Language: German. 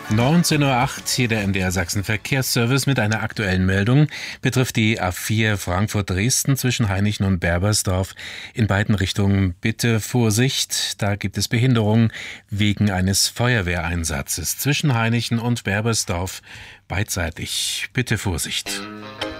19:08 Uhr, hier der MDR Sachsen Verkehrsservice mit einer aktuellen Meldung. Betrifft die A4 Frankfurt-Dresden zwischen Hainichen und Berbersdorf. In beiden Richtungen bitte Vorsicht. Da gibt es Behinderungen wegen eines Feuerwehreinsatzes. Zwischen Hainichen und Berbersdorf beidseitig bitte Vorsicht.